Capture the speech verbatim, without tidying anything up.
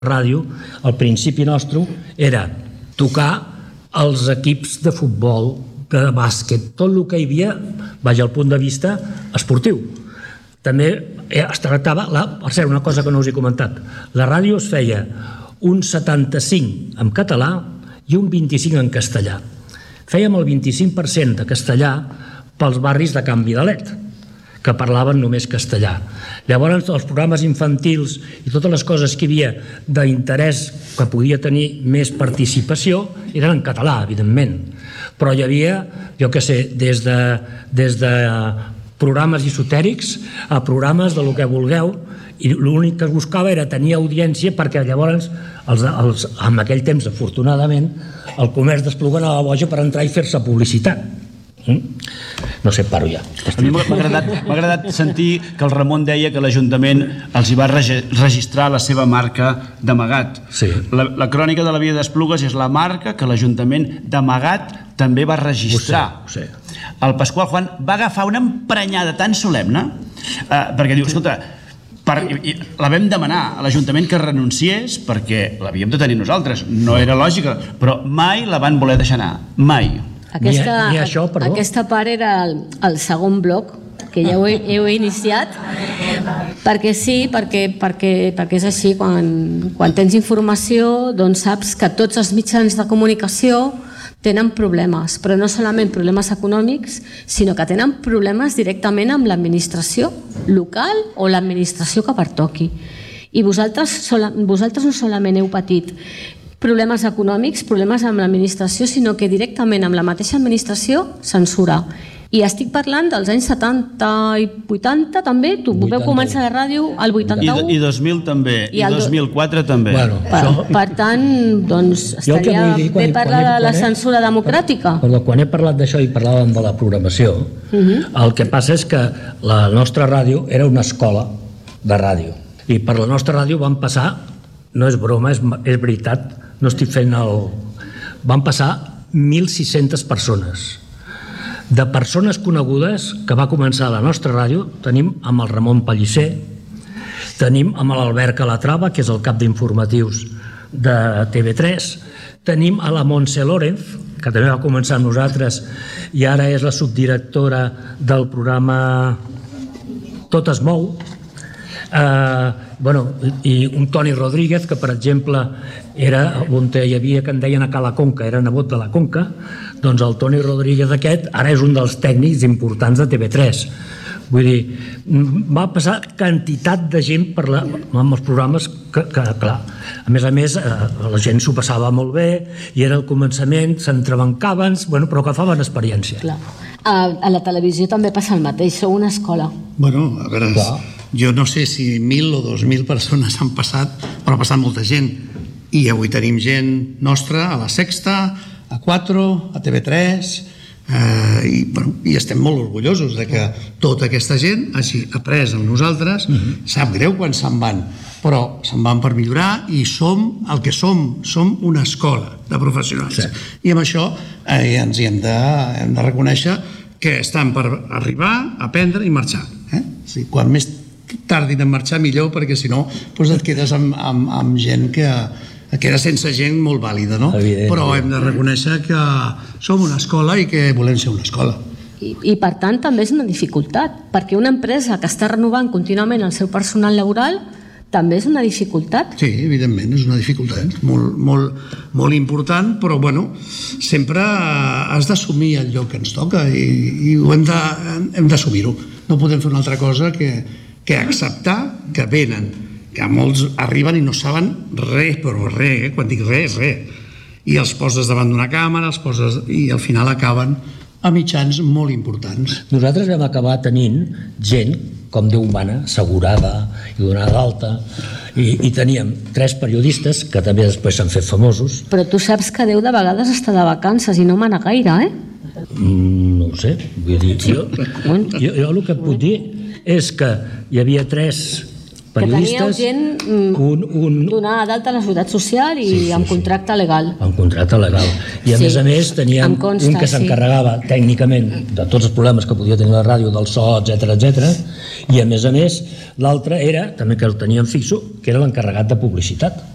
ràdio, al principi nostre, era tocar els equips de futbol, de bàsquet, tot el que hi havia, vaja, al punt de vista esportiu. També es tractava, per cert, una cosa que no us he comentat, la ràdio es feia un setanta-cinc en català i un vint-i-cinc en castellà. Fèiem el vint-i-cinc per cent de castellà pels barris de Can Vidalet, que parlaven només castellà. Llavors, els programes infantils i totes les coses que hi havia d'interès que podia tenir més participació eren en català, evidentment. Però hi havia, jo què sé, des de, des de programes esotèrics a programes de lo que vulgueu, i l'únic que es buscava era tenir audiència perquè llavors, els, els, en aquell temps, afortunadament, el comerç d'Espluga anava boja per entrar i fer-se publicitat. No sé, paro ja. A mi m'ha agradat, m'ha agradat sentir que el Ramon deia que l'Ajuntament els hi va registrar la seva marca d'amagat. Sí. La, la crònica de la Via d'Esplugues és la marca que l'Ajuntament d'amagat també va registrar. Ho sé, ho sé. El Pasqual Juan va agafar una emprenyada tan solemne eh, perquè diu, escolta, per, i, la vam demanar a l'Ajuntament que renunciés perquè l'havíem de tenir nosaltres, no era lògica, però mai la van voler deixar anar, mai. Aquesta, ni, ni això, aquesta part era el, el segon bloc que ja heu, heu iniciat perquè sí, perquè, perquè, perquè és així, quan, quan tens informació doncs saps que tots els mitjans de comunicació tenen problemes, però no solament problemes econòmics, sinó que tenen problemes directament amb l'administració local o l'administració que pertoqui. I vosaltres, sola, vosaltres no solament heu patit problemes econòmics, problemes amb l'administració, sinó que directament amb la mateixa administració censura. I estic parlant dels anys setanta i vuitanta també, tu vau començar la ràdio al vuitanta-u. I, i dos mil també, i, i dos mil quatre també. Bueno, per, això... per tant, doncs estaria dir, quan, bé parlar quan he, de la quan he, censura democràtica. Perdó, quan he parlat d'això i parlàvem de la programació, uh-huh. el que passa és que la nostra ràdio era una escola de ràdio. I per la nostra ràdio van passar, no és broma, és, és veritat, no estic fent el... van passar mil sis-centes persones. De persones conegudes que va començar a la nostra ràdio, tenim amb el Ramon Pellicer, tenim amb l'Albert Calatrava, que és el cap d'informatius de T V tres, tenim a la Montse López, que també va començar amb nosaltres i ara és la subdirectora del programa Tot es mou, Uh, bueno, i un Toni Rodríguez que per exemple era on hi havia que en deien a Cala Conca, era nebot de la Conca, doncs el Toni Rodríguez aquest ara és un dels tècnics importants de T V tres. Vull dir, va passar quantitat de gent per la, amb els programes que, que, clar, a més a més eh, la gent s'ho passava molt bé i era el començament, s'entrebancaven, bueno, però que agafaven experiència. Clar. A, a la televisió també passa el mateix, sou una escola. Bueno, a veure, clar. Jo no sé si mil o dos mil persones han passat, però ha passat molta gent. I avui tenim gent nostra a la Sexta, a quatre, a T V tres, eh, i, bueno, i estem molt orgullosos de que tota aquesta gent hagi après amb nosaltres. Uh-huh. Sap greu quan se'n van, però se'n van per millorar i som el que som, som una escola de professionals. Sí. I amb això eh, ens hi hem de, hem de reconèixer que estan per arribar, aprendre i marxar. Eh? O sigui, quan més tardin en marxar millor, perquè si no doncs et quedes amb, amb, amb gent que queda sense gent molt vàlida, no? Evident, però hem de reconèixer que som una escola i que volem ser una escola. I, i per tant també és una dificultat, perquè una empresa que està renovant contínuament el seu personal laboral també és una dificultat. Sí, evidentment, és una dificultat molt, molt, molt important, però bueno, sempre has d'assumir el lloc que ens toca i, i ho hem de, hem d'assumir-ho. No podem fer una altra cosa que que acceptar que venen, que molts arriben i no saben res, però res, eh? Quan dic res, res. I els poses davant d'una càmera, els poses i al final acaben a mitjans molt importants. Nosaltres vam acabar tenint gent, com Déu mana, assegurada i donada d'alta, i, i teníem tres periodistes que també després s'han fet famosos. Però tu saps que Déu de vegades està de vacances i no mana gaire, eh? Mm, no ho sé, vull dir, jo, jo, jo el que puc dir és que hi havia tres periodistes... Que teníeu gent un, un... donada d'alta a la Seguretat Social i sí, sí, amb contracte legal. Amb contracte legal. I a sí, més a més teníem consta, un que s'encarregava sí. tècnicament de tots els problemes que podia tenir la ràdio, del so, etcètera, etcètera, i a més a més l'altre era, també que el teníem fixo, que era l'encarregat de publicitat.